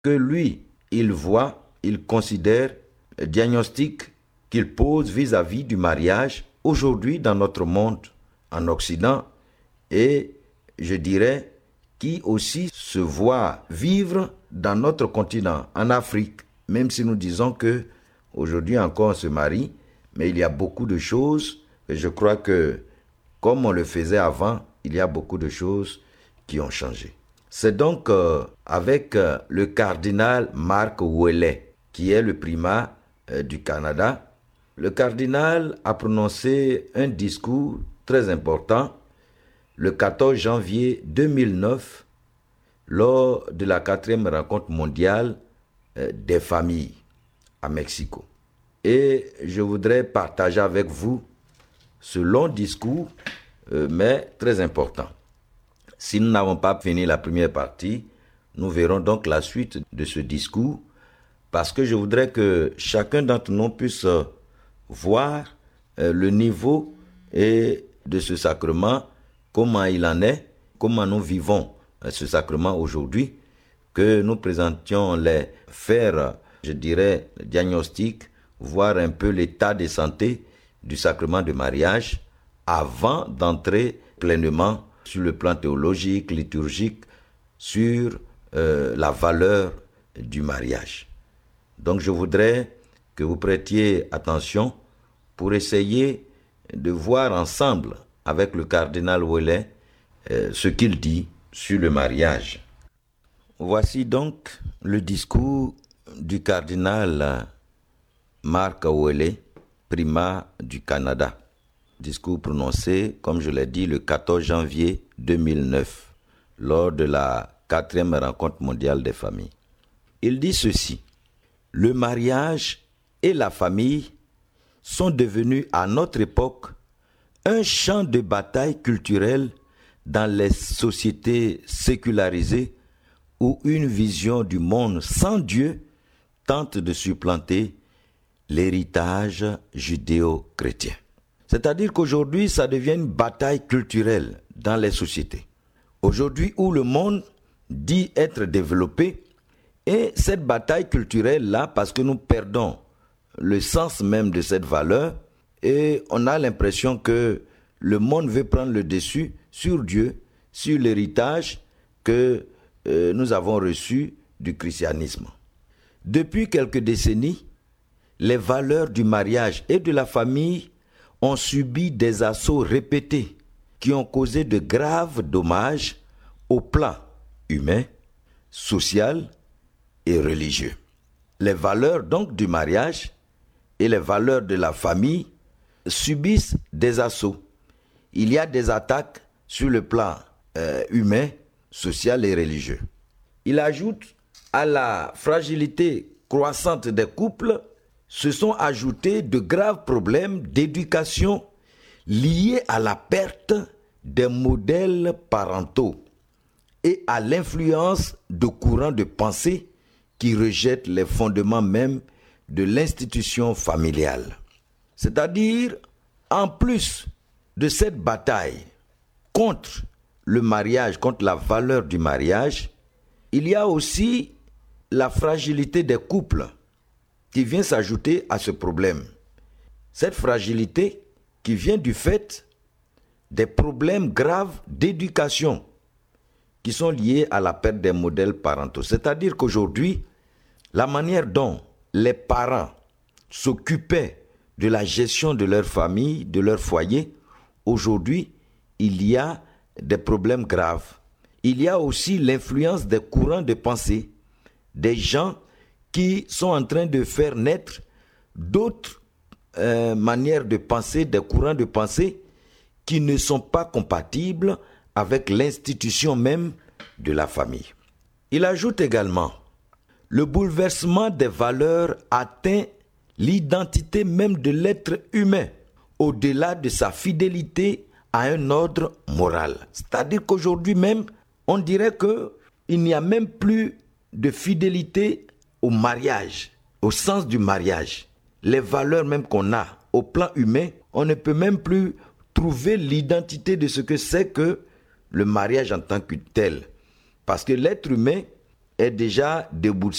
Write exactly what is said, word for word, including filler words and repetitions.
que lui, il voit, il considère, le diagnostic qu'il pose vis-à-vis du mariage aujourd'hui dans notre monde, en Occident, et je dirais qui aussi se voit vivre dans notre continent, en Afrique, même si nous disons que aujourd'hui encore on se marie, mais il y a beaucoup de choses, et je crois que comme on le faisait avant, il y a beaucoup de choses qui ont changé. C'est donc euh, avec euh, le cardinal Marc Ouellet, qui est le primat euh, du Canada. Le cardinal a prononcé un discours très important le quatorze janvier deux mille neuf lors de la quatrième rencontre mondiale euh, des familles à Mexico. Et je voudrais partager avec vous ce long discours, euh, mais très important. Si nous n'avons pas fini la première partie, nous verrons donc la suite de ce discours, parce que je voudrais que chacun d'entre nous puisse euh, voir euh, le niveau et de ce sacrement, comment il en est, comment nous vivons euh, ce sacrement aujourd'hui, que nous présentions les faire, je dirais, le diagnostic, voir un peu l'état de santé du sacrement de mariage avant d'entrer pleinement sur le plan théologique, liturgique, sur euh, la valeur du mariage. Donc je voudrais que vous prêtiez attention pour essayer de voir ensemble avec le cardinal Ouellet euh, ce qu'il dit sur le mariage. Voici donc le discours du cardinal Marc Ouellet, primat du Canada. Discours prononcé, comme je l'ai dit, le quatorze janvier deux mille neuf, lors de la quatrième rencontre mondiale des familles. Il dit ceci: le mariage et la famille sont devenus à notre époque un champ de bataille culturelle dans les sociétés sécularisées où une vision du monde sans Dieu tente de supplanter l'héritage judéo-chrétien. C'est-à-dire qu'aujourd'hui, ça devient une bataille culturelle dans les sociétés. Aujourd'hui où le monde dit être développé, et cette bataille culturelle-là, parce que nous perdons le sens même de cette valeur, et on a l'impression que le monde veut prendre le dessus sur Dieu, sur l'héritage que euh, nous avons reçu du christianisme. Depuis quelques décennies, les valeurs du mariage et de la famille ont subi des assauts répétés qui ont causé de graves dommages au plan humain, social et religieux. Les valeurs donc du mariage et les valeurs de la famille subissent des assauts. Il y a des attaques sur le plan euh, humain, social et religieux. Il ajoute à la fragilité croissante des couples se sont ajoutés de graves problèmes d'éducation liés à la perte des modèles parentaux et à l'influence de courants de pensée qui rejettent les fondements même de l'institution familiale. C'est-à-dire, en plus de cette bataille contre le mariage, contre la valeur du mariage, il y a aussi la fragilité des couples qui vient s'ajouter à ce problème. Cette fragilité qui vient du fait des problèmes graves d'éducation qui sont liés à la perte des modèles parentaux. C'est-à-dire qu'aujourd'hui, la manière dont les parents s'occupaient de la gestion de leur famille, de leur foyer, aujourd'hui, il y a des problèmes graves. Il y a aussi l'influence des courants de pensée, des gens qui sont en train de faire naître d'autres euh, manières de penser, des courants de pensée qui ne sont pas compatibles avec l'institution même de la famille. Il ajoute également, le bouleversement des valeurs atteint l'identité même de l'être humain, au-delà de sa fidélité à un ordre moral. C'est-à-dire qu'aujourd'hui même, on dirait qu'il n'y a même plus de fidélité au mariage, au sens du mariage. Les valeurs même qu'on a au plan humain, on ne peut même plus trouver l'identité de ce que c'est que le mariage en tant que tel. Parce que l'être humain est déjà déboursé